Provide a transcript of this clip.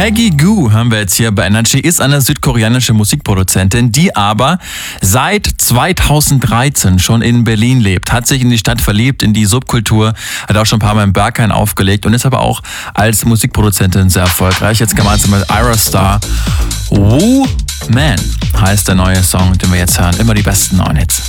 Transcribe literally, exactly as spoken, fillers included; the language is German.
Peggy Gou haben wir jetzt hier bei Energy, ist eine südkoreanische Musikproduzentin, die aber seit zweitausenddreizehn schon in Berlin lebt, hat sich in die Stadt verliebt, in die Subkultur, hat auch schon ein paar Mal im Berghain aufgelegt und ist aber auch als Musikproduzentin sehr erfolgreich. Jetzt gemeinsam mit Ira Star. Woo Man heißt der neue Song, den wir jetzt hören. Immer die besten neuen Hits.